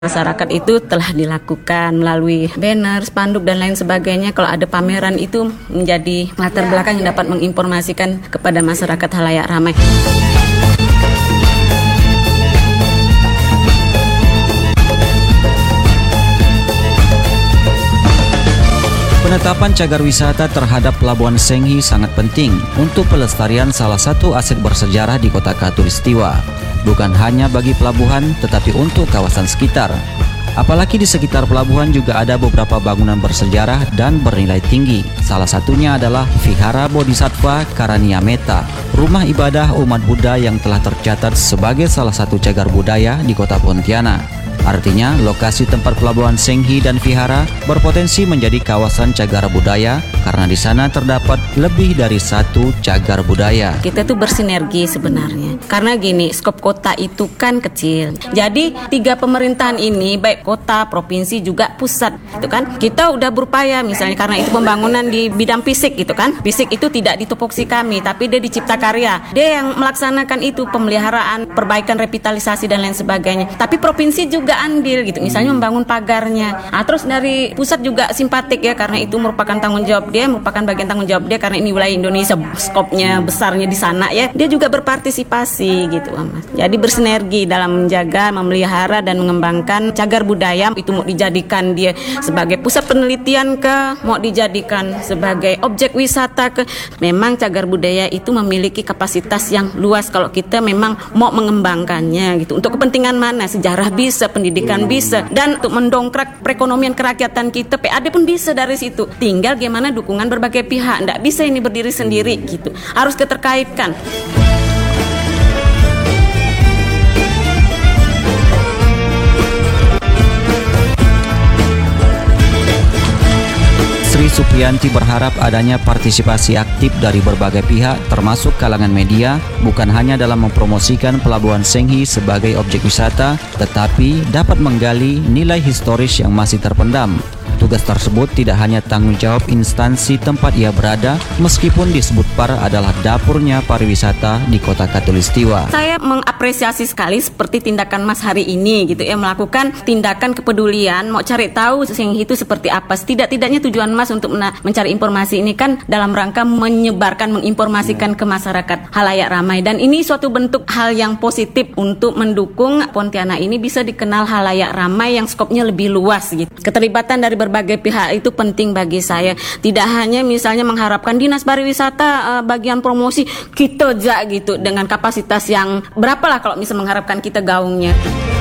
Masyarakat itu telah dilakukan melalui banner, spanduk dan lain sebagainya. Kalau ada pameran itu menjadi latar belakang yang dapat menginformasikan kepada masyarakat halayak ramai. Penetapan cagar wisata terhadap Pelabuhan Senghi sangat penting untuk pelestarian salah satu aset bersejarah di Kota Khatulistiwa. Bukan hanya bagi pelabuhan, tetapi untuk kawasan sekitar. Apalagi di sekitar pelabuhan juga ada beberapa bangunan bersejarah dan bernilai tinggi. Salah satunya adalah Vihara Bodhisattva Karaniameta, rumah ibadah umat Buddha yang telah tercatat sebagai salah satu cagar budaya di Kota Pontianak. Artinya, lokasi tempat Pelabuhan Senghi dan Vihara berpotensi menjadi kawasan cagar budaya karena di sana terdapat lebih dari satu cagar budaya. Kita tuh bersinergi sebenarnya. Karena gini, skop kota itu kan kecil. Jadi, 3 pemerintahan ini, baik kota, provinsi, juga pusat, gitu kan. Kita udah berupaya misalnya karena itu pembangunan di bidang fisik gitu kan. Fisik itu tidak di tupoksi kami, tapi dia di Cipta Karya. Dia yang melaksanakan itu pemeliharaan, perbaikan revitalisasi dan lain sebagainya. Tapi provinsi juga andil gitu, misalnya membangun pagarnya. Terus dari pusat juga simpatik ya, karena itu merupakan tanggung jawab dia, merupakan bagian tanggung jawab dia karena ini wilayah Indonesia, skopnya besarnya di sana ya. Dia juga berpartisipasi gitu, Mas. Jadi bersinergi dalam menjaga, memelihara dan mengembangkan cagar budaya. Itu mau dijadikan dia sebagai pusat penelitian ke, mau dijadikan sebagai objek wisata ke. Memang cagar budaya itu memiliki kapasitas yang luas kalau kita memang mau mengembangkannya gitu. Untuk kepentingan mana? Sejarah bisa, pendidikan bisa, dan untuk mendongkrak perekonomian kerakyatan kita, PAD pun bisa dari situ. Tinggal gimana dukungan berbagai pihak. Nggak bisa ini berdiri sendiri gitu. Harus keterkaitkan. Sri Supriyanti berharap adanya partisipasi aktif dari berbagai pihak termasuk kalangan media, bukan hanya dalam mempromosikan Pelabuhan Senghi sebagai objek wisata, tetapi dapat menggali nilai historis yang masih terpendam. Tugas tersebut tidak hanya tanggung jawab instansi tempat ia berada, meskipun disebut PAR adalah dapurnya pariwisata di Kota Khatulistiwa. Saya mengapresiasi sekali seperti tindakan Mas hari ini gitu ya, melakukan tindakan kepedulian, mau cari tahu Senghi itu seperti apa. Tidak-tidaknya tujuan Mas untuk mencari informasi ini kan dalam rangka menyebarkan, menginformasikan ke masyarakat halayak ramai, dan ini suatu bentuk hal yang positif untuk mendukung Pontianak ini bisa dikenal halayak ramai yang skopnya lebih luas gitu. Keterlibatan dari berbagai pihak itu penting bagi saya. Tidak hanya misalnya mengharapkan Dinas Pariwisata bagian promosi kita aja gitu dengan kapasitas yang berapalah kalau misalnya mengharapkan kita gaungnya.